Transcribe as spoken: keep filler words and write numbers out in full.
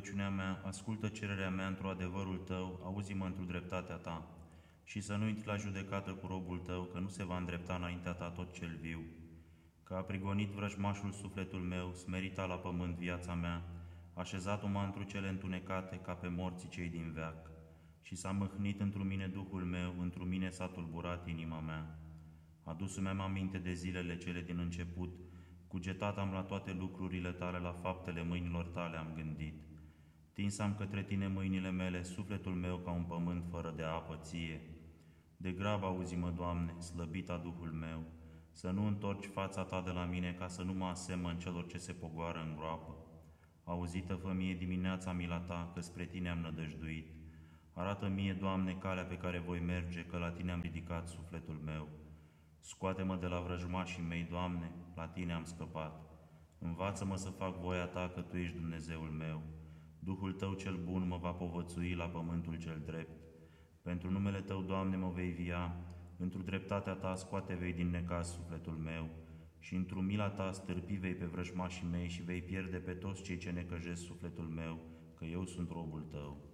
rugăciunea mea, ascultă cererea mea într-o adevărul Tău, auzi-mă într-o dreptatea Ta. Și să nu intri la judecată cu robul Tău, că nu se va îndrepta înaintea Ta tot cel viu. Că a prigonit vrăjmașul sufletul meu, smerita la pământ viața mea, așezat-o m-a într cele întunecate, ca pe morții cei din veac. Și s-a mâhnit într mine Duhul meu, într mine s-a tulburat inima mea. Adus-mi aminte de zilele cele din început, cugetat am la toate lucrurile Tale, la faptele mâinilor Tale am gândit. Tins am către Tine mâinile mele, sufletul meu ca un pământ fără de apă Ție. De grab auzi-mă, Doamne, slăbita Duhul meu, să nu întorci fața Ta de la mine, ca să nu mă asemăn celor ce se pogoară în groapă. Auzită fă mie dimineața mila Ta, că spre Tine am nădăjduit. Arată mie, Doamne, calea pe care voi merge, că la Tine am ridicat sufletul meu. Scoate-mă de la vrăjmașii mei, Doamne, la Tine am scăpat. Învață-mă să fac voia Ta, că Tu ești Dumnezeul meu. Duhul Tău cel bun mă va povățui la pământul cel drept. Pentru numele Tău, Doamne, mă vei via, într-o dreptatea Ta scoate vei din necaz sufletul meu și într-o mila Ta stârpi vei pe vrăjmașii mei și vei pierde pe toți cei ce necăjesc sufletul meu, că eu sunt robul Tău.